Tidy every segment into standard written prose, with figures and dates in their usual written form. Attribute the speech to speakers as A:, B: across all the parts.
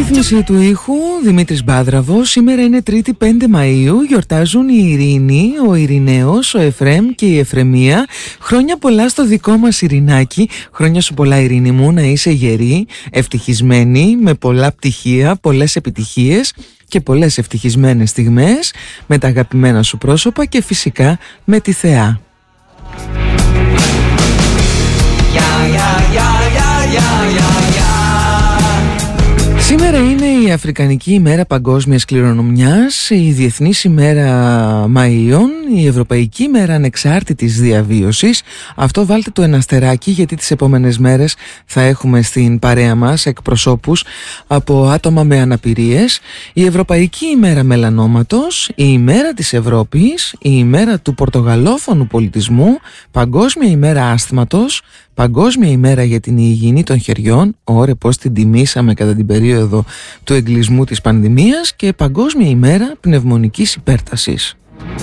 A: ρύθμιση του ήχου Δημήτρης Μπάδραβος. Σήμερα είναι 3η 5 Μαΐου. Γιορτάζουν η Ειρήνη, ο Ειρηναίος, ο Εφρέμ και η Εφρεμία. Χρόνια πολλά στο δικό μας Ειρηνάκι. Χρόνια σου πολλά, Ειρήνη μου, να είσαι γερή, ευτυχισμένη, με πολλά πτυχία, πολλές επιτυχίες και πολλές ευτυχισμένες στιγμές με τα αγαπημένα σου πρόσωπα και φυσικά με τη Θεά. Σήμερα είναι η Αφρικανική ημέρα παγκόσμιας κληρονομιάς, η Διεθνής ημέρα Μαΐων, η Ευρωπαϊκή ημέρα ανεξάρτητης διαβίωσης. Αυτό βάλτε το ένα αστεράκι, γιατί τις επόμενες μέρες θα έχουμε στην παρέα μας εκπροσώπους από άτομα με αναπηρίες. Η Ευρωπαϊκή ημέρα μελανόματος, η ημέρα της Ευρώπης, η ημέρα του πορτογαλόφωνου πολιτισμού, Παγκόσμια ημέρα άσθματος, Παγκόσμια ημέρα για την υγιεινή των χεριών, ωραία πώς την τιμήσαμε κατά την περίοδο του εγκλεισμού της πανδημίας, και Παγκόσμια ημέρα πνευμονικής υπέρτασης.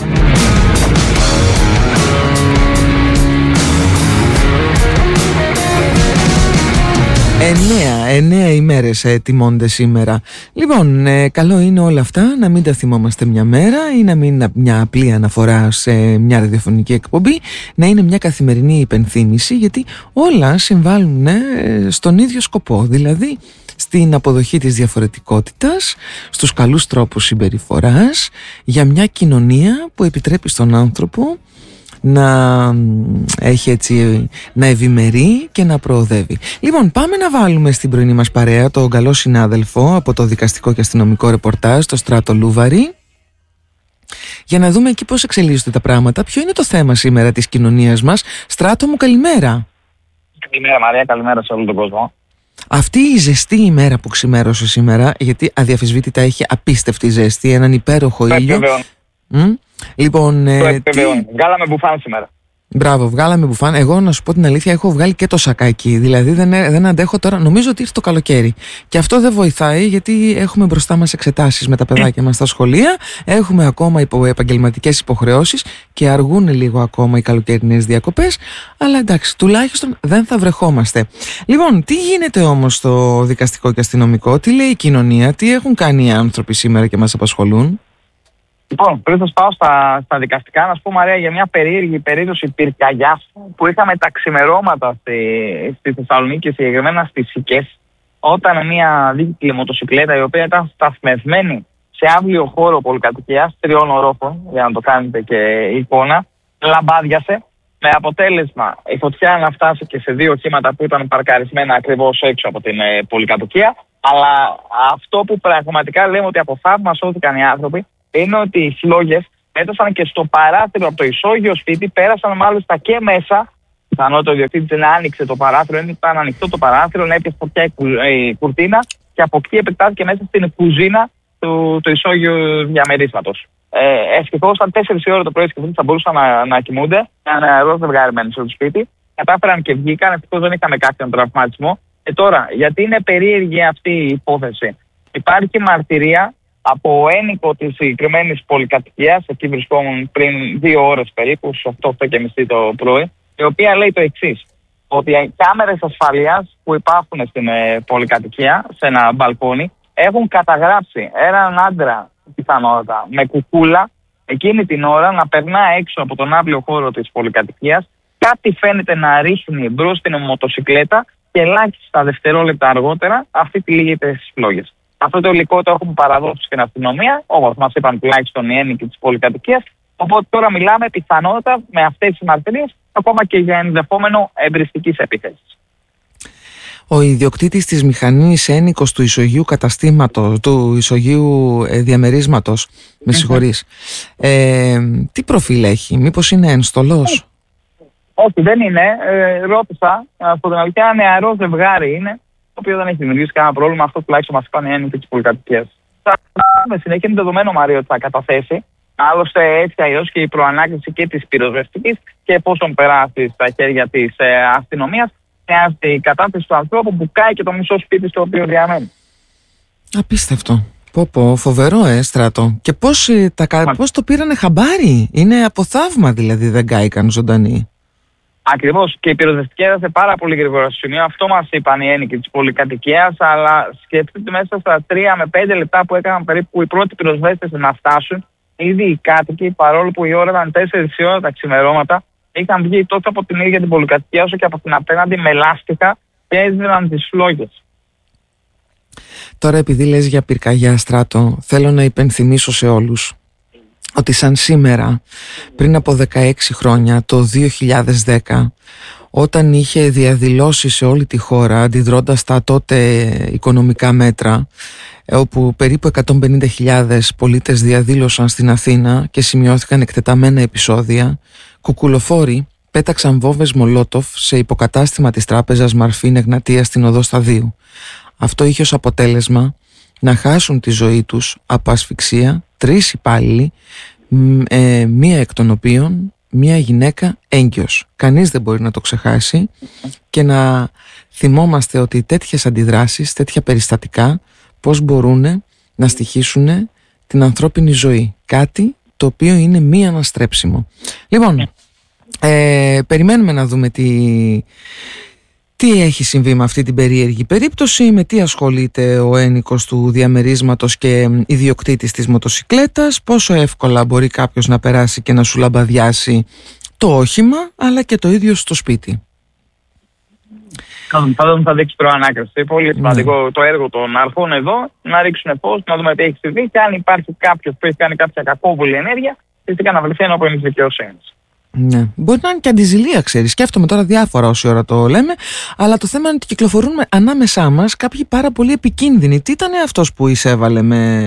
A: 9 ημέρες τιμώνται σήμερα. Λοιπόν, καλό είναι όλα αυτά να μην τα θυμόμαστε μια μέρα ή να μην είναι μια απλή αναφορά σε μια ραδιοφωνική εκπομπή, να είναι μια καθημερινή υπενθύμηση, γιατί όλα συμβάλλουν στον ίδιο σκοπό, δηλαδή στην αποδοχή της διαφορετικότητας, στους καλούς τρόπους συμπεριφοράς, για μια κοινωνία που επιτρέπει στον άνθρωπο να έχει έτσι, να ευημερεί και να προοδεύει. Λοιπόν, πάμε να βάλουμε στην πρωινή μας παρέα τον καλό συνάδελφο από το δικαστικό και αστυνομικό ρεπορτάζ, το Στράτο Λούβαρη, για να δούμε εκεί πώς εξελίσσονται τα πράγματα. Ποιο είναι το θέμα σήμερα της κοινωνίας μας? Στράτο μου, καλημέρα.
B: Καλημέρα Μαρία, καλημέρα σε όλο τον κόσμο.
A: Αυτή η ζεστή ημέρα που ξημέρωσε σήμερα, γιατί αδιαφυσβήτητα έχει απίστευτη ζέστη, έναν υπέροχο ήλιο. Λοιπόν,
B: βγάλαμε μπουφάν σήμερα.
A: Μπράβο, βγάλαμε μπουφάν. Εγώ να σου πω την αλήθεια, έχω βγάλει και το σακάκι. Δηλαδή δεν αντέχω τώρα. Νομίζω ότι ήρθε το καλοκαίρι. Και αυτό δεν βοηθάει, γιατί έχουμε μπροστά μας εξετάσεις με τα παιδάκια μας στα σχολεία. Έχουμε ακόμα επαγγελματικές υποχρεώσεις και αργούν λίγο ακόμα οι καλοκαιρινές διακοπές. Αλλά εντάξει, τουλάχιστον δεν θα βρεχόμαστε. Λοιπόν, τι γίνεται όμως στο δικαστικό και αστυνομικό? Τι λέει η κοινωνία? Τι έχουν κάνει οι άνθρωποι σήμερα και μας απασχολούν?
B: Λοιπόν, πριν θα πάω στα δικαστικά, να σου πω, Μαρία, για μια περίεργη περίπτωση πυρκαγιάς που είχαμε τα ξημερώματα στη Θεσσαλονίκη, συγκεκριμένα στις Σικές, όταν μια δίκυκλη μοτοσυκλέτα, η οποία ήταν σταθμευμένη σε αύλιο χώρο πολυκατοικίας 3 ορόφων, για να το κάνετε και εικόνα, λαμπάδιασε, με αποτέλεσμα η φωτιά να φτάσει και σε 2 οχήματα που ήταν παρκαρισμένα ακριβώς έξω από την πολυκατοικία. Αλλά αυτό που πραγματικά λέμε ότι από θαύμα σώθηκαν οι άνθρωποι, είναι ότι οι φλόγες έφτασαν και στο παράθυρο από το ισόγειο σπίτι, πέρασαν μάλιστα και μέσα. Πιθανότατα ο ιδιοκτήτης να άνοιξε το παράθυρο, ήταν ανοιχτό το παράθυρο, να έπιασε φωτιά η κουρτίνα και από εκεί επεκτάθηκε μέσα στην κουζίνα του ισόγειου διαμερίσματος. Ευτυχώς ήταν 4 η ώρα το πρωί και θα μπορούσαν να κοιμούνται. Ένα νεαρό ζευγάρι μένει στο σπίτι. Κατάφεραν και βγήκαν, ευτυχώς δεν είχαμε κάποιον τραυματισμό. Τώρα, γιατί είναι περίεργη αυτή η υπόθεση? Υπάρχει μαρτυρία από ένικο της συγκεκριμένης πολυκατοικίας, εκεί βρισκόμουν πριν 2 ώρες περίπου, στις 8:30 το πρωί, η οποία λέει το εξής: ότι οι κάμερες ασφαλείας που υπάρχουν στην πολυκατοικία, σε ένα μπαλκόνι, έχουν καταγράψει έναν άντρα, πιθανότατα με κουκούλα, εκείνη την ώρα να περνά έξω από τον αύλιο χώρο της πολυκατοικίας. Κάτι φαίνεται να ρίχνει μπρος στην μοτοσυκλέτα και ελάχιστα δευτερόλεπτα αργότερα αυτή τυλίγεται στις φλόγες. Αυτό το υλικό το έχουμε παραδώσει στην αστυνομία, όπως μας είπαν τουλάχιστον οι ένικοι της πολυκατοικίας. Οπότε τώρα μιλάμε πιθανότατα με αυτές τις μαρτυρίες ακόμα και για ενδεχόμενο εμπριστικής επίθεσης.
A: Ο ιδιοκτήτης της μηχανής, ένικος του ισογείου καταστήματος, του ισογείου διαμερίσματος, με συγχωρείς, τι προφίλ έχει? Μήπως είναι ενστολός?
B: Όχι, δεν είναι. Ρώτησα, από την αλήθεια, ένα νεαρό ζευγάρι είναι, το οποίο δεν έχει δημιουργήσει κανένα πρόβλημα. Αυτό τουλάχιστον μας είπαν οι ένικοι της πολυκατοικίας. Θα με συνέχεια, είναι δεδομένο, Μαρία, ότι θα καταθέσει. Άλλωστε, έτσι αλλιώς και η προανάκριση και της πυροσβεστικής και εφόσον περάσει στα χέρια της αστυνομίας, χρειάζεται η κατάθεση του ανθρώπου που κάει και το μισό σπίτι στο οποίο διαμένει.
A: Απίστευτο. Πω, φοβερό, Στράτο. Και πώς το πήρανε χαμπάρι? Είναι από θαύμα, δηλαδή, δεν κάηκαν ζωντανοί.
B: Ακριβώς, και η πυροσβεστική έδωσε πάρα πολύ γρήγορα στο σημείο. Αυτό μας είπαν οι ένοικοι της πολυκατοικίας, αλλά σκεφτείτε μέσα στα 3 με 5 λεπτά που έκαναν περίπου οι πρώτοι πυροσβέστες να φτάσουν, ήδη οι κάτοικοι, παρόλο που η ώρα ήταν 4 η ώρα τα ξημερώματα, είχαν βγει τόσο από την ίδια την πολυκατοικία όσο και από την απέναντι με λάστιχα και έσβηναν τις φλόγες.
A: Τώρα, επειδή λες για πυρκαγιά, Στράτο, θέλω να υπενθυμίσω σε όλους ότι σαν σήμερα, πριν από 16 χρόνια, το 2010, όταν είχε διαδηλώσει σε όλη τη χώρα, αντιδρώντας τα τότε οικονομικά μέτρα, όπου περίπου 150.000 πολίτες διαδήλωσαν στην Αθήνα και σημειώθηκαν εκτεταμένα επεισόδια, κουκουλοφόροι πέταξαν βόμβες Μολότοφ σε υποκατάστημα της τράπεζας Μαρφίν Εγνατίας στην οδό Σταδίου. Αυτό είχε ως αποτέλεσμα να χάσουν τη ζωή τους από ασφυξία 3 υπάλληλοι, μία εκ των οποίων μία γυναίκα έγκυος. Κανείς δεν μπορεί να το ξεχάσει, και να θυμόμαστε ότι τέτοιες αντιδράσεις, τέτοια περιστατικά, πώς μπορούν να στοιχίσουν την ανθρώπινη ζωή. Κάτι το οποίο είναι μη αναστρέψιμο. Λοιπόν, περιμένουμε να δούμε τι έχει συμβεί με αυτή την περίεργη περίπτωση, με τι ασχολείται ο ένοικος του διαμερίσματος και ιδιοκτήτης της μοτοσικλέτας, πόσο εύκολα μπορεί κάποιος να περάσει και να σου λαμπαδιάσει το όχημα, αλλά και το ίδιο στο σπίτι.
B: Θα δείξει προανάκριση. Πολύ σημαντικό το έργο των αρχών εδώ, να ρίξουν φως, να δούμε τι έχει συμβεί και αν υπάρχει κάποιος που έχει κάνει κάποια κακόβουλη ενέργεια, φυσικά να βρεθεί ενώπιον της δικαιοσύνης.
A: Ναι. Μπορεί να είναι και αντιζηλία, ξέρεις. Σκέφτομαι τώρα διάφορα όση ώρα το λέμε, αλλά το θέμα είναι ότι κυκλοφορούν ανάμεσά μας κάποιοι πάρα πολύ επικίνδυνοι. Τι ήταν αυτός που εισέβαλε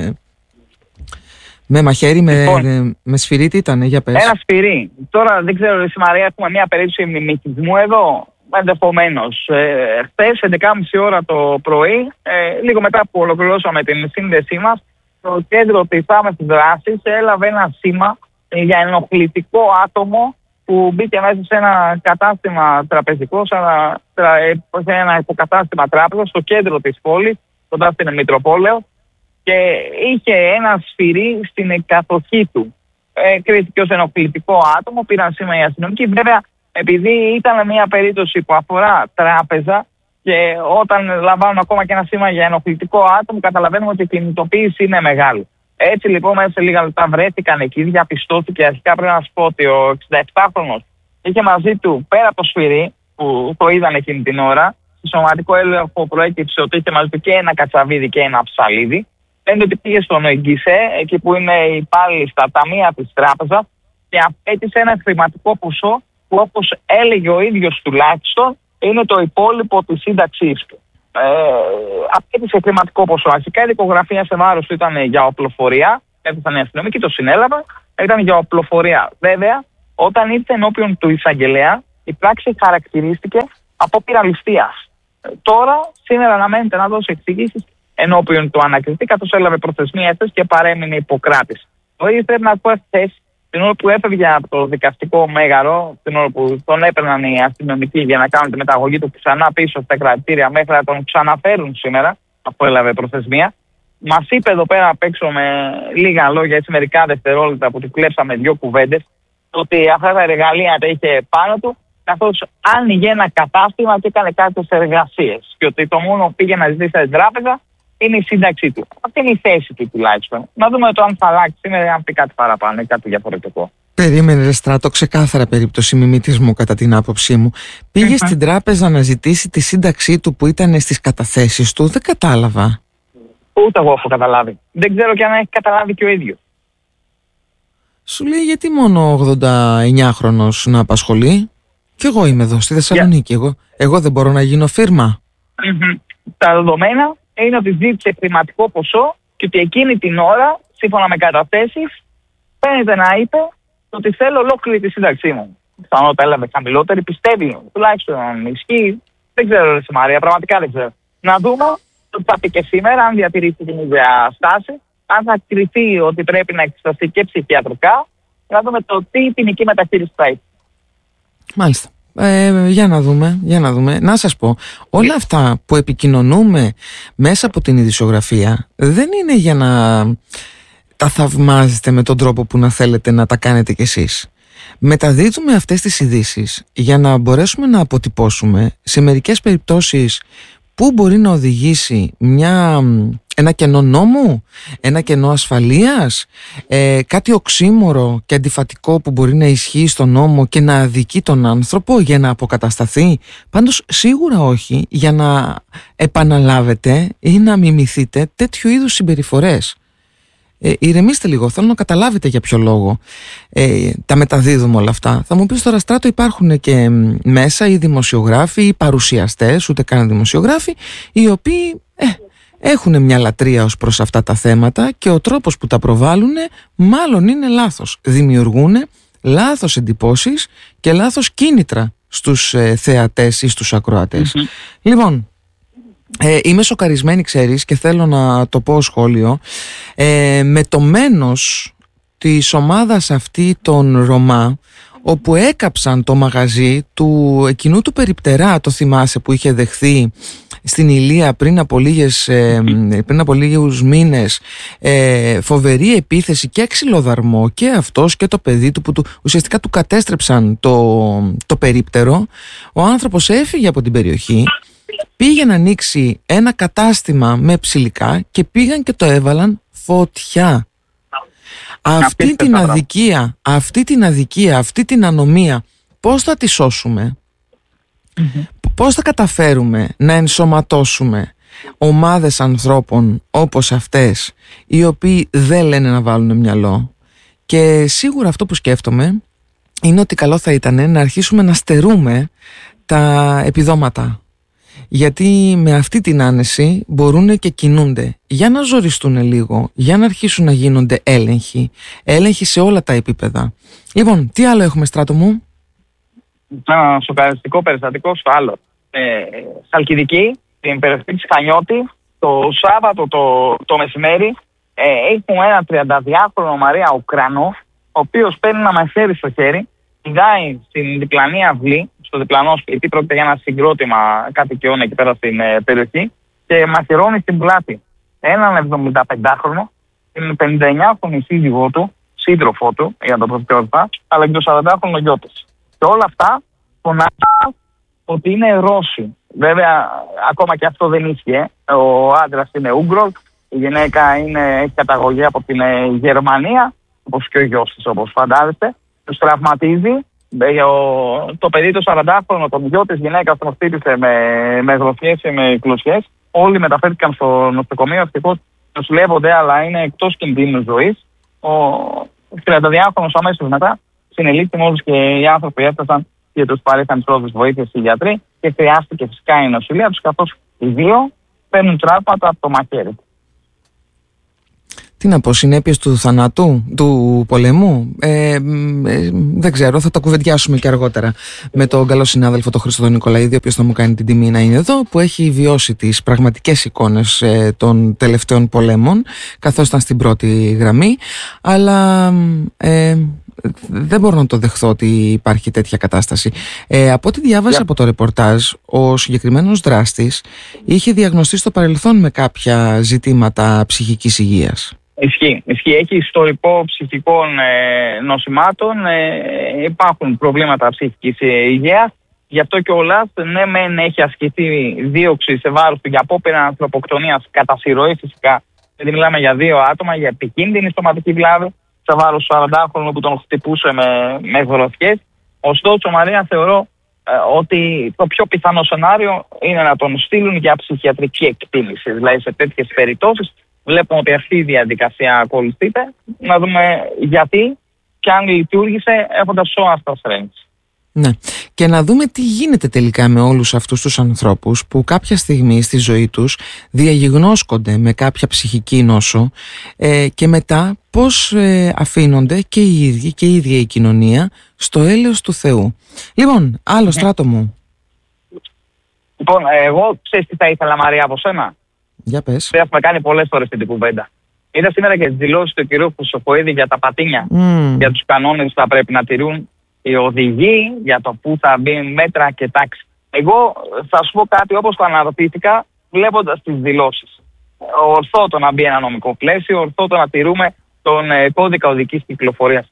A: με μαχαίρι, με σφυρί, τι ήταν, για πες.
B: Ένα σφυρί. Τώρα δεν ξέρω, εσύ Μαρία, έχουμε μια περίπτωση μιμικισμού εδώ, ενδεχομένως. Χθες, 11.30 ώρα το πρωί, λίγο μετά που ολοκληρώσαμε την σύνδεσή μας, το κέντρο της άμεσης δράσης έλαβε ένα σήμα για ενοχλητικό άτομο που μπήκε μέσα σε ένα κατάστημα τραπεζικό, σε ένα υποκατάστημα τράπεζα στο κέντρο της πόλης, κοντά στην Μητροπόλεω, και είχε ένα σφυρί στην κατοχή του. Κρίθηκε ως ενοχλητικό άτομο, πήραν σήμα οι αστυνομικοί. Βέβαια, επειδή ήταν μια περίπτωση που αφορά τράπεζα και όταν λαμβάνουν ακόμα και ένα σήμα για ενοχλητικό άτομο, καταλαβαίνουμε ότι η κινητοποίηση είναι μεγάλη. Έτσι λοιπόν, μέσα σε λίγα λεπτά βρέθηκαν εκεί, διαπιστώθηκε αρχικά. Πρέπει να σου πω ότι ο 67χρονος είχε μαζί του, πέρα από το σφυρί που το είδαν εκείνη την ώρα, στο σωματικό έλεγχο προέκυψε ότι είχε μαζί του και ένα κατσαβίδι και ένα ψαλίδι. Φαίνεται ότι πήγε στον Εγγύσε, εκεί που είναι οι υπάλληλοι στα ταμεία της τράπεζας, και απέτησε ένα χρηματικό ποσό που, όπως έλεγε ο ίδιος τουλάχιστον, είναι το υπόλοιπο της σύνταξής του. Απέτησε χρηματικό ποσό. Αρχικά η δικογραφία σε βάρος του ήταν για οπλοφορία. Έφτασαν οι αστυνομικοί, το συνέλαβαν. Ήταν για οπλοφορία. Βέβαια, όταν ήρθε ενώπιον του εισαγγελέα, η πράξη χαρακτηρίστηκε απόπειρα ληστείας. Τώρα, σήμερα αναμένεται να δώσει εξηγήσεις ενώπιον του ανακριτή, καθώς έλαβε προθεσμία εχθές και παρέμεινε υποκράτης. Το ίδιο πρέπει να πω εχθές, την ώρα που έφευγε από το δικαστικό μέγαρο, την ώρα που τον έπαιρναν οι αστυνομικοί για να κάνουν τη μεταγωγή του ξανά πίσω στα κρατήρια μέχρι να τον ξαναφέρουν σήμερα, αφού έλαβε προθεσμία, μας είπε εδώ πέρα απ' έξω με λίγα λόγια, έτσι μερικά δευτερόλεπτα που του κλέψαμε 2 κουβέντες, ότι αυτά τα εργαλεία τα είχε πάνω του, καθώς άνοιγε ένα κατάστημα και έκανε κάποιες εργασίες. Και ότι το μόνο που πήγε να ζητήσει στην τράπεζα είναι η σύνταξή του. Αυτή είναι η θέση του τουλάχιστον. Να δούμε το αν θα αλλάξει σήμερα, αν πει κάτι παραπάνω ή κάτι διαφορετικό.
A: Περίμενε, ρε Στράτο, ξεκάθαρα περίπτωση μιμητισμού κατά την άποψή μου. Πήγε στην τράπεζα να ζητήσει τη σύνταξή του που ήταν στις καταθέσεις του. Δεν κατάλαβα.
B: Ούτε εγώ έχω καταλάβει. Δεν ξέρω και αν έχει καταλάβει και ο ίδιος.
A: Σου λέει γιατί μόνο 89χρονος να απασχολεί. Κι εγώ είμαι εδώ στη Θεσσαλονίκη. Εγώ δεν μπορώ να γίνω φίρμα.
B: Τα δεδομένα είναι ότι ζήτησε χρηματικό ποσό και ότι εκείνη την ώρα, σύμφωνα με καταθέσεις, φαίνεται να είπε ότι θέλω ολόκληρη τη σύνταξή μου. Πιθανότατα έλαβε χαμηλότερη, πιστεύει, τουλάχιστον ισχύει. Δεν ξέρω, ρε Μαρία, πραγματικά δεν ξέρω. Να δούμε ότι θα πει και σήμερα, αν διατηρήσει την ίδια στάση, αν θα κριθεί ότι πρέπει να εξεταστεί και ψυχιατρικά, να δούμε το τι ποινική μεταχείριση θα έχει.
A: Μάλιστα. Για να δούμε. Να σας πω, όλα αυτά που επικοινωνούμε μέσα από την ειδησιογραφία δεν είναι για να τα θαυμάζετε με τον τρόπο που να θέλετε να τα κάνετε κι εσείς. μεταδίδουμε αυτές τις ειδήσεις για να μπορέσουμε να αποτυπώσουμε σε μερικές περιπτώσεις πού μπορεί να οδηγήσει ένα κενό νόμου, ένα κενό ασφαλείας, κάτι οξύμορο και αντιφατικό που μπορεί να ισχύει στον νόμο και να αδικεί τον άνθρωπο για να αποκατασταθεί. Πάντως σίγουρα όχι για να επαναλάβετε ή να μιμηθείτε τέτοιου είδους συμπεριφορές. Ηρεμήστε λίγο, θέλω να καταλάβετε για ποιο λόγο τα μεταδίδουμε όλα αυτά. Θα μου πεις τώρα, Στράτο, υπάρχουν και μέσα οι δημοσιογράφοι, οι παρουσιαστές, ούτε καν δημοσιογράφοι, οι οποίοι έχουν μια λατρεία ως προς αυτά τα θέματα και ο τρόπος που τα προβάλλουν μάλλον είναι λάθος. Δημιουργούν λάθος εντυπώσεις και λάθος κίνητρα στους θεατές ή στους ακροατές. Λοιπόν, είμαι σοκαρισμένη, ξέρεις, και θέλω να το πω σχόλιο, με το μένος της ομάδας αυτή των Ρωμά, όπου έκαψαν το μαγαζί του εκείνου του περιπτερά, το θυμάσαι, που είχε δεχθεί στην Ηλία πριν από λίγους μήνες φοβερή επίθεση και ξυλοδαρμό, και αυτός και το παιδί του, που ουσιαστικά του κατέστρεψαν το περίπτερο. Ο άνθρωπος έφυγε από την περιοχή, πήγε να ανοίξει ένα κατάστημα με ψηλικά και πήγαν και το έβαλαν φωτιά. Αυτή την αδικία, αυτή την ανομία, πώς θα τη σώσουμε? Πώς θα καταφέρουμε να ενσωματώσουμε ομάδες ανθρώπων όπως αυτές, οι οποίοι δεν λένε να βάλουν μυαλό? Και σίγουρα αυτό που σκέφτομαι είναι ότι καλό θα ήταν να αρχίσουμε να στερούμε τα επιδόματα, γιατί με αυτή την άνεση μπορούν και κινούνται για να ζοριστούν λίγο, για να αρχίσουν να γίνονται έλεγχοι σε όλα τα επίπεδα. Λοιπόν, τι άλλο έχουμε, Στράτο μου?
B: Ένα σοκαριστικό περιστατικό στο άλλο. Χαλκιδική, την περιοχή της Χανιώτη, το Σάββατο το μεσημέρι, έχουμε ένα 32χρονο Μαρία Ουκρανό, ο οποίος παίρνει ένα μαχαίρι στο χέρι, πηδάει στην διπλανή αυλή, στο διπλανό σπίτι, πρόκειται για ένα συγκρότημα κατοικιών εκεί πέρα στην περιοχή, και μαχαιρώνει στην πλάτη έναν 75χρονο, την 59χρονη σύζυγό του, σύντροφό του, για το προτεραιότητα, αλλά και το 40χρονο γιο της. Και όλα αυτά φωνάζουν ότι είναι Ρώσοι. Βέβαια, ακόμα και αυτό δεν ίσχυε. Ο άντρας είναι Ούγγρος, η γυναίκα έχει καταγωγή από την Γερμανία, όπως και ο γιος της, όπως φαντάζεστε. Τους τραυματίζει. Το παιδί, το 40χρονο, τον γιο της γυναίκας, τον χτύπησε με γροθιές και με κλωσιές. Όλοι μεταφέρθηκαν στο νοσοκομείο. Ευτυχώς νοσηλεύονται, αλλά είναι εκτός κινδύνου ζωής. Ο 32χρονος αμέσως μετά συνελήφθη, μόλις και οι άνθρωποι έφτασαν και τους παρέχαν τις πρώτες βοήθειες οι γιατροί, και χρειάστηκε φυσικά η νοσηλεία τους, καθώς οι δύο παίρνουν τραύματα από το μαχαίρι.
A: Τι να πω, συνέπειες του θανάτου, του πολέμου, δεν ξέρω, θα τα κουβεντιάσουμε και αργότερα με τον καλό συνάδελφο τον Χρήστο τον Νικολαίδη, ο οποίος θα μου κάνει την τιμή να είναι εδώ, που έχει βιώσει τις πραγματικές εικόνες των τελευταίων πολέμων, καθώς ήταν στην πρώτη γραμμή, αλλά δεν μπορώ να το δεχθώ ότι υπάρχει τέτοια κατάσταση. Από ό,τι διάβασα από το ρεπορτάζ, ο συγκεκριμένος δράστης είχε διαγνωστεί στο παρελθόν με κάποια ζητήματα ψυχικής υγείας.
B: Ισχύει. Έχει ιστορικό ψυχικών νοσημάτων, υπάρχουν προβλήματα ψυχικής υγείας. Γι' αυτό κιόλας, ναι, μεν έχει ασκηθεί δίωξη σε βάρος του για απόπειρα ανθρωποκτονίας κατά συρροή, φυσικά. Γιατί μιλάμε για 2 άτομα, για επικίνδυνη στοματική βλάβη, σε βάρος του 40χρονου που τον χτυπούσε με γροθιές. Ωστόσο, Μαρία, θεωρώ ότι το πιο πιθανό σενάριο είναι να τον στείλουν για ψυχιατρική εκτίμηση. Δηλαδή, σε τέτοιες περιπτώσεις, βλέπουμε ότι αυτή η διαδικασία ακολουθείται. Να δούμε γιατί και αν λειτουργήσε έχοντας σώα στα ασθένειες.
A: Ναι. Και να δούμε τι γίνεται τελικά με όλους αυτούς τους ανθρώπους που κάποια στιγμή στη ζωή τους διαγιγνώσκονται με κάποια ψυχική νόσο, και μετά πώς αφήνονται και οι ίδιοι και η ίδια η κοινωνία στο έλεος του Θεού. Λοιπόν, άλλο, Στράτο μου.
B: Λοιπόν, εγώ ξέρεις τι θα ήθελα, Μαρία, από σένα?
A: Για πες.
B: Δεν έχουμε κάνει πολλές φορές την κουβέντα. Είδα σήμερα και τις δηλώσεις του κυρίου Χρυσοχοΐδη για τα πατίνια, για τους κανόνες που θα πρέπει να τηρούν οι οδηγοί, για το πού θα μπει μέτρα και τάξη. Εγώ θα σου πω κάτι, όπως το αναρωτήθηκα βλέποντας τις δηλώσεις. Ορθό το να μπει ένα νομικό πλαίσιο, ορθό το να τηρούμε τον κώδικα οδικής κυκλοφορίας.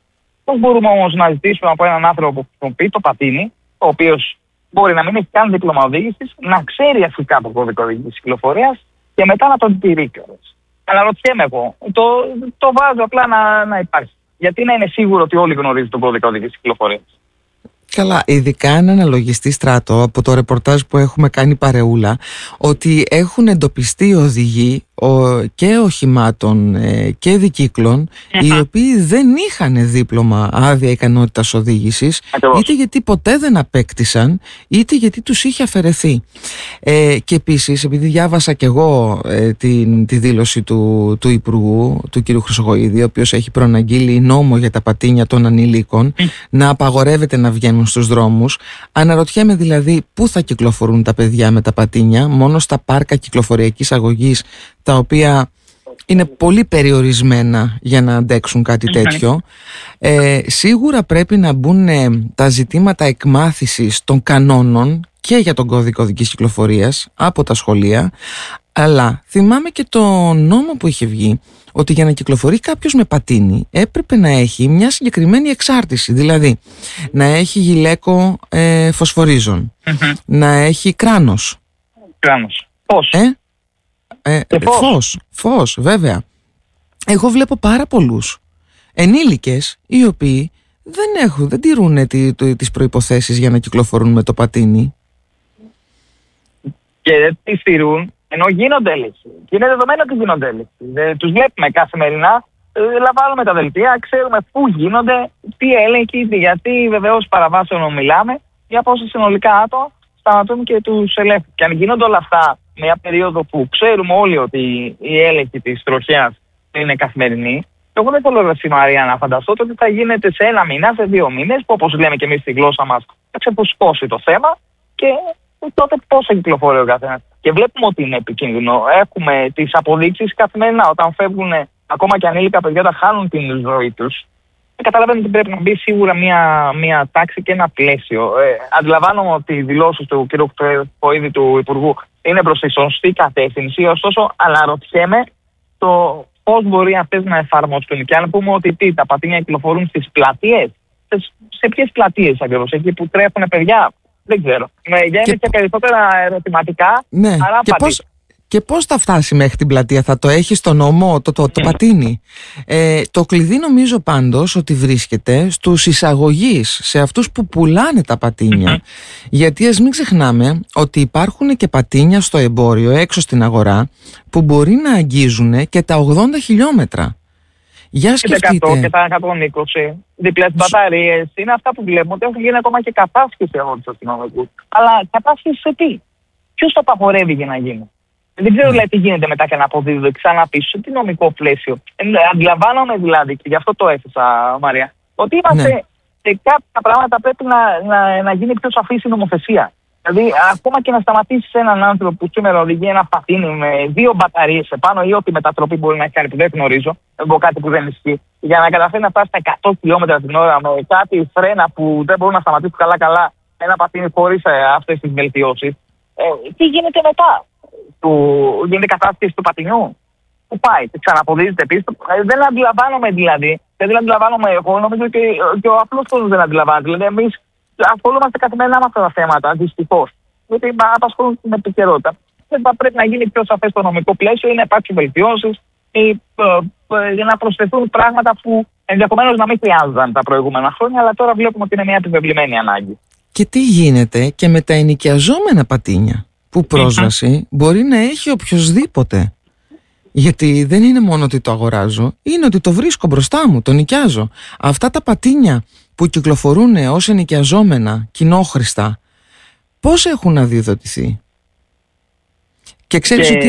B: Πώς μπορούμε όμως να ζητήσουμε από έναν άνθρωπο που χρησιμοποιεί το πατίνι, ο οποίος μπορεί να μην έχει καν δίπλωμα οδήγησης, να ξέρει αρχικά το κώδικα οδικής κυκλοφορίας και μετά να τον τηρεί κιόλας? Αναρωτιέμαι εγώ. Το βάζω απλά να υπάρχει. Γιατί να είναι σίγουρο ότι όλοι γνωρίζουν τον κώδικα οδικής κυκλοφορίας?
A: Καλά, ειδικά αν αναλογιστεί, Στράτο, από το ρεπορτάζ που έχουμε κάνει παρεούλα, ότι έχουν εντοπιστεί οδηγοί και οχημάτων και δικύκλων, οι οποίοι δεν είχαν δίπλωμα άδεια ικανότητας οδήγησης, είτε γιατί ποτέ δεν απέκτησαν, είτε γιατί τους είχε αφαιρεθεί. Και επίσης, επειδή διάβασα και εγώ τη δήλωση του Υπουργού, του κ. Χρυσοχοΐδη, ο οποίος έχει προαναγγείλει νόμο για τα πατίνια των ανηλίκων, να απαγορεύεται να βγαίνουν στους δρόμους. Αναρωτιέμαι δηλαδή πού θα κυκλοφορούν τα παιδιά με τα πατίνια, μόνο στα πάρκα κυκλοφοριακής αγωγής, τα οποία είναι πολύ περιορισμένα για να αντέξουν κάτι τέτοιο. Σίγουρα πρέπει να μπουν τα ζητήματα εκμάθησης των κανόνων και για τον κώδικα οδικής κυκλοφορίας από τα σχολεία, αλλά θυμάμαι και το νόμο που είχε βγει ότι για να κυκλοφορεί κάποιος με πατίνι έπρεπε να έχει μια συγκεκριμένη εξάρτηση, δηλαδή να έχει γυλαίκο φωσφορίζων, να έχει κράνος.
B: Πώς?
A: Φως, βέβαια. Εγώ βλέπω πάρα πολλούς ενήλικες οι οποίοι δεν τηρούν τις προϋποθέσεις για να κυκλοφορούν με το πατίνι.
B: Και δεν τις τηρούν, ενώ γίνονται έλεγχοι. Και είναι δεδομένο ότι γίνονται έλεγχοι. Τους βλέπουμε καθημερινά, λαμβάνουμε τα δελτία, ξέρουμε πού γίνονται, τι έλεγχοι, γιατί βεβαίως παραβάσεων μιλάμε, για πόσα συνολικά άτομα σταματούν και τους ελέγχουν. Και αν γίνονται όλα αυτά μια περίοδο που ξέρουμε όλοι ότι η έλεγχη της τροχέας είναι καθημερινή, εγώ δεν θέλω, Ρεσί Μαρία, να φανταστώ ότι θα γίνεται σε 1 μήνα, σε 2 μήνες, που όπως λέμε και εμείς στη γλώσσα μας, θα ξεπουσκώσει το θέμα και τότε πώς θα κυκλοφορεί ο καθένας. Και βλέπουμε ότι είναι επικίνδυνο. Έχουμε τις αποδείξεις καθημερινά. Όταν φεύγουν ακόμα και ανήλικα παιδιά, όταν χάνουν την ζωή τους, καταλαβαίνετε ότι πρέπει να μπει σίγουρα μια τάξη και ένα πλαίσιο. Αντιλαμβάνομαι ότι οι δηλώσεις του κ. Χρυσοχοΐδη, του Υπουργού, είναι προς τη σωστή κατεύθυνση. Ωστόσο, αναρωτιέμαι το πώς μπορεί αυτές να εφαρμοστούν. Και αν πούμε ότι τα πατίνια κυκλοφορούν στις πλατείες, σε ποιες πλατείες ακριβώς, εκεί που τρέχουν παιδιά, δεν ξέρω. Γίνεται και περισσότερα ερωτηματικά.
A: Ναι. Και πώς θα φτάσει μέχρι την πλατεία, θα το έχει στο νόμο το πατίνι? Το κλειδί νομίζω πάντως ότι βρίσκεται στους εισαγωγείς, σε αυτούς που πουλάνε τα πατίνια. Γιατί ας μην ξεχνάμε ότι υπάρχουν και πατίνια στο εμπόριο, έξω στην αγορά, που μπορεί να αγγίζουν και τα 80 χιλιόμετρα. Για σκεφτείτε.
B: Και τα 120, διπλές μπαταρίες, είναι αυτά που βλέπουμε ότι έχουν γίνει ακόμα και κατάσχεση από τους αστυνομικούς. Αλλά κατάσχεση σε τι? Ποιος το απαγορεύει για να γίνει? Δεν ξέρω δηλαδή τι γίνεται μετά και να αποδίδονται ξανά πίσω, σε τι νομικό πλαίσιο. Αντιλαμβάνομαι δηλαδή, και γι' αυτό το έθεσα, Μαρία, ότι είμαστε σε κάποια πράγματα πρέπει να γίνει πιο σαφής η νομοθεσία. Δηλαδή, ακόμα και να σταματήσει έναν άνθρωπο που σήμερα οδηγεί ένα πατίνι με 2 μπαταρίες επάνω ή ό,τι μετατροπή μπορεί να έχει κάνει που δεν γνωρίζω, εγώ κάτι που δεν ισχύει, για να καταφέρει να φτάσει στα 100 χιλιόμετρα την ώρα με κάτι φρένα που δεν μπορούν να σταματήσουν καλά-καλά ένα πατίνι χωρίς αυτές τις βελτιώσεις. Τι γίνεται μετά? Γίνεται κατάσχεση του πατινιού? Πού πάει? Ξαναποδίζεται πίσω? Δεν αντιλαμβάνομαι δηλαδή. Δεν αντιλαμβάνομαι εγώ, νομίζω και ο απλός κόσμος δεν αντιλαμβάνεται. Δηλαδή, εμείς ασχολούμαστε καθημερινά με αυτά τα θέματα, δυστυχώς. Γιατί απασχολούν την επικαιρότητα. Θα πρέπει να γίνει πιο σαφές το νομικό πλαίσιο ή να υπάρξουν βελτιώσεις ή να προσθεθούν πράγματα που ενδεχομένως να μην χρειάζονταν τα προηγούμενα χρόνια, αλλά τώρα βλέπουμε ότι είναι μια επιβεβλημένη ανάγκη.
A: Και τι γίνεται και με τα ενοικιαζόμενα πατίνια, που πρόσβαση μπορεί να έχει οποιοσδήποτε? Γιατί δεν είναι μόνο ότι το αγοράζω, είναι ότι το βρίσκω μπροστά μου, το νοικιάζω. Αυτά τα πατίνια που κυκλοφορούν ως ενοικιαζόμενα, κοινόχρηστα, πώς έχουν αδειοδοτηθεί? Και ξέρεις ότι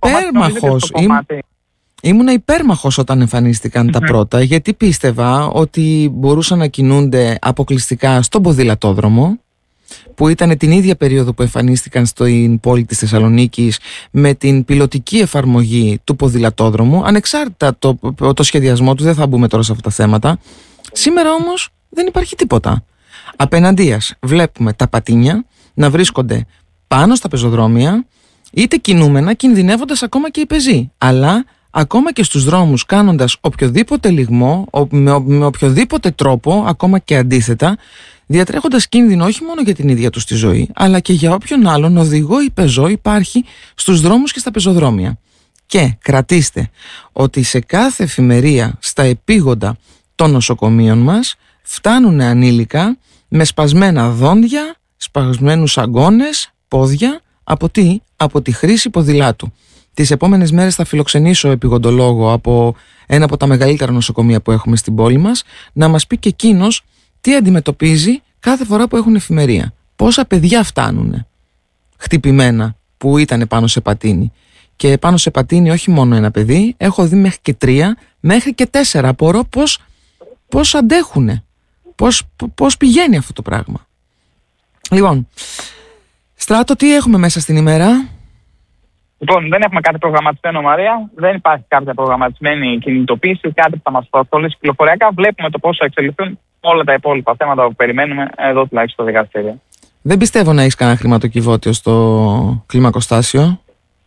A: ήμουνα υπέρμαχος όταν εμφανίστηκαν τα πρώτα, γιατί πίστευα ότι μπορούσαν να κινούνται αποκλειστικά στον ποδηλατόδρομο, που ήταν την ίδια περίοδο που εμφανίστηκαν στην πόλη της Θεσσαλονίκης με την πιλωτική εφαρμογή του ποδηλατόδρομου, ανεξάρτητα το σχεδιασμό του, δεν θα μπούμε τώρα σε αυτά τα θέματα. Σήμερα όμως δεν υπάρχει τίποτα. Απέναντίας βλέπουμε τα πατίνια να βρίσκονται πάνω στα πεζοδρόμια, είτε κινούμενα, κινδυνεύοντας ακόμα και οι πεζοί, αλλά ακόμα και στους δρόμους κάνοντας οποιοδήποτε λιγμό, με οποιοδήποτε τρόπο, ακόμα και αντίθετα, διατρέχοντας κίνδυνο όχι μόνο για την ίδια τους τη ζωή, αλλά και για όποιον άλλον οδηγό ή πεζό υπάρχει στους δρόμους και στα πεζοδρόμια. Και κρατήστε ότι σε κάθε εφημερία στα επίγοντα των νοσοκομείων μας φτάνουν ανήλικα με σπασμένα δόντια, σπασμένους αγκώνες, πόδια, από τη χρήση ποδηλάτου. Τις επόμενες μέρες θα φιλοξενήσω επιγοντολόγο από ένα από τα μεγαλύτερα νοσοκομεία που έχουμε στην πόλη μας, να μας πει και εκείνος τι αντιμετωπίζει κάθε φορά που έχουν εφημερία. Πόσα παιδιά φτάνουνε χτυπημένα που ήταν πάνω σε πατίνι. Και πάνω σε πατίνι όχι μόνο ένα παιδί, έχω δει μέχρι και 3, μέχρι και 4. Απορώ πώς αντέχουνε, πώς πηγαίνει αυτό το πράγμα. Λοιπόν, Στράτο, τι έχουμε μέσα στην ημέρα?
B: Λοιπόν, δεν έχουμε κάτι προγραμματισμένο, Μαρία. Δεν υπάρχει κάποια προγραμματισμένη κινητοποίηση, κάτι που θα μας απασχολήσει κυκλοφοριακά. Βλέπουμε το πώς θα εξελιχθούν όλα τα υπόλοιπα θέματα που περιμένουμε εδώ τουλάχιστον στο δικαστήριο.
A: Δεν πιστεύω να έχεις κανένα χρηματοκιβώτιο στο κλιμακοστάσιο.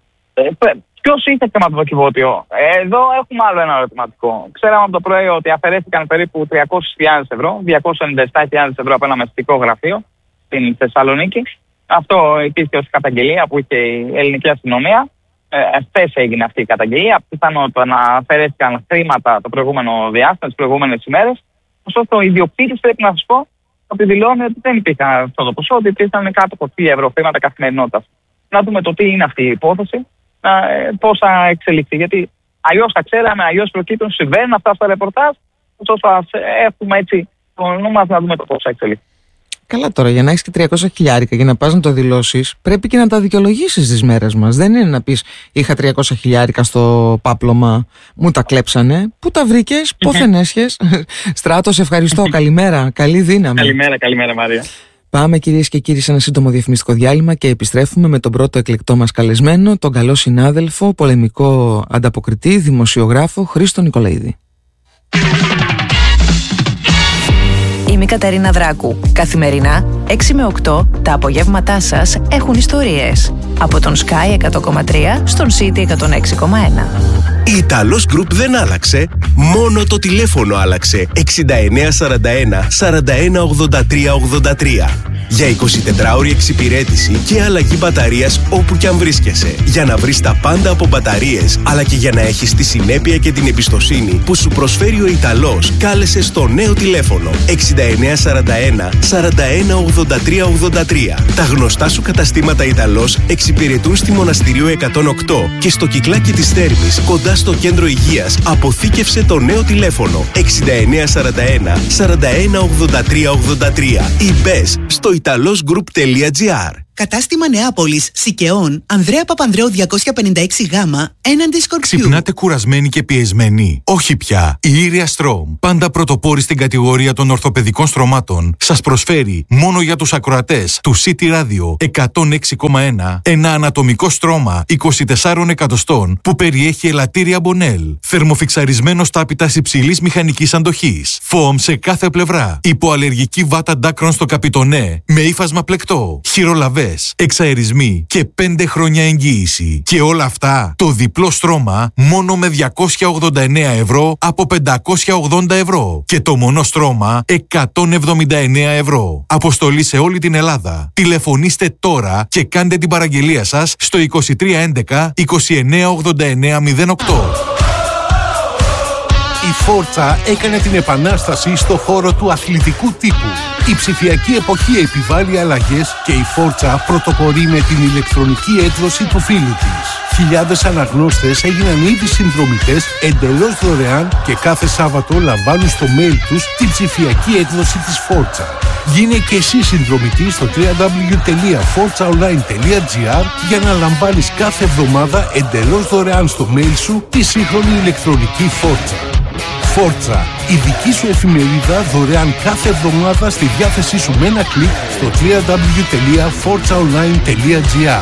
B: Ποιος είχε χρηματοκιβώτιο? Εδώ έχουμε άλλο ένα ερωτηματικό. Ξέραμε από το πρωί ότι αφαιρέθηκαν περίπου 300.000 ευρώ, 297.000 ευρώ από ένα μεσητικό γραφείο στην Θεσσαλονίκη. Αυτό υπήρχε ως καταγγελία που είχε η ελληνική αστυνομία. Χθες έγινε αυτή η καταγγελία. Πιθανότατα να αφαιρέθηκαν χρήματα το προηγούμενο διάστημα, τις προηγούμενες ημέρες. Ωστόσο, ο ιδιοκτήτης, πρέπει να σας πω, ότι δηλώνει ότι δεν υπήρχαν αυτό το ποσό, ότι υπήρχαν κάτω από 1.000 ευρώ χρήματα καθημερινότητας. Να δούμε το τι είναι αυτή η υπόθεση, πώς θα εξελιχθεί. Γιατί αλλιώς τα ξέραμε, αλλιώς προκύπτουν, συμβαίνουν αυτά στα ρεπορτάζ. Ωστόσο, έχουμε έτσι το νου μας να δούμε το πώς θα εξελιχθεί.
A: Καλά τώρα, για να έχεις και 300.000 για να πας να το δηλώσεις, πρέπει και να τα δικαιολογήσεις στις μέρες μας. Δεν είναι να πεις είχα 300.000 στο πάπλωμα, μου τα κλέψανε. Πού τα βρήκες, πόθεν έσχες? Στράτο, σε ευχαριστώ. Καλημέρα, καλή δύναμη.
B: Καλημέρα Μαρία.
A: Πάμε κυρίες και κύριοι σε ένα σύντομο διαφημιστικό διάλειμμα και επιστρέφουμε με τον πρώτο εκλεκτό μας καλεσμένο, τον καλό συνάδελφο, πολεμικό ανταποκριτή, δημοσιογράφο Χρήστο Νικολαίδη.
C: Είμαι η Κατερίνα Δράκου. Καθημερινά, 6 με 8, τα απογεύματά σας έχουν ιστορίες. Από τον Sky 100,3 στον City 106,1.
D: Η Ιταλός Group δεν άλλαξε, μόνο το τηλέφωνο άλλαξε. 6941 41 83 83. Για 24ωρη εξυπηρέτηση και αλλαγή μπαταρίας όπου κι αν βρίσκεσαι. Για να βρεις τα πάντα από μπαταρίες, αλλά και για να έχεις τη συνέπεια και την εμπιστοσύνη που σου προσφέρει ο Ιταλός, κάλεσε στο νέο τηλέφωνο 6941 41 83 83. Τα γνωστά σου καταστήματα Ιταλός εξυπηρετούν στη Μοναστηρίου 108 και στο Κυκλάκι της Θέρμης, κοντά στο κέντρο υγείας. Αποθήκευσε το νέο τηλέφωνο 6941 41 83 83 ή μπες στο italosgroup.gr.
E: Κατάστημα Νεάπολης, Σικαιών, Ανδρέα Παπανδρέου 256Γ, έναντι Σκορπιού.
F: Ξυπνάτε κουρασμένοι και πιεσμένοι? Όχι πια. Η Ήρια Στρόμ, πάντα πρωτοπόρη στην κατηγορία των ορθοπαιδικών στρωμάτων, σας προσφέρει μόνο για τους ακροατές του City Radio 106,1 ένα ανατομικό στρώμα 24 εκατοστών που περιέχει ελαττήρια Μπονέλ, θερμοφιξαρισμένο στάπητας υψηλής μηχανικής αντοχής, φοαμ σε κάθε πλευρά, υποαλλεργική βάτα ντάκρον στο καπιτονέ με ύφασμα πλεκτό, χειρολαβέ, εξαερισμοί και 5 χρόνια εγγύηση. Και όλα αυτά το διπλό στρώμα μόνο με 289 ευρώ από 580 ευρώ. Και το μονό στρώμα 179 ευρώ. Αποστολή σε όλη την Ελλάδα. Τηλεφωνήστε τώρα και κάντε την παραγγελία σας στο 2311 298908.
G: Η Φόρτσα έκανε την επανάσταση στο χώρο του αθλητικού τύπου. Η ψηφιακή εποχή επιβάλλει αλλαγές και η Φόρτσα πρωτοπορεί με την ηλεκτρονική έκδοση του φίλου της. Χιλιάδες αναγνώστες έγιναν ήδη συνδρομητές εντελώς δωρεάν και κάθε Σάββατο λαμβάνουν στο mail τους την ψηφιακή έκδοση της Φόρτσα. Γίνε και εσύ συνδρομητής στο www.forzaonline.gr για να λαμβάνεις κάθε εβδομάδα εντελώς δωρεάν στο mail σου τη σύγχρονη ηλεκτρονική Φόρτσα. Φόρτσα, η δική σου εφημερίδα δωρεάν κάθε εβδομάδα στη διάθεσή σου με ένα κλικ στο www.forzaonline.gr.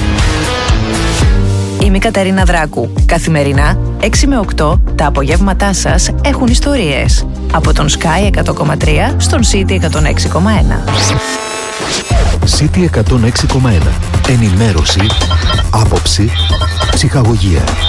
C: Είμαι η Κατερίνα Δράκου. Καθημερινά, 6 με 8, τα απογεύματά σας έχουν ιστορίες. Από τον Sky 100,3 στον City 106,1.
H: City 106,1. Ενημέρωση, άποψη, ψυχαγωγία.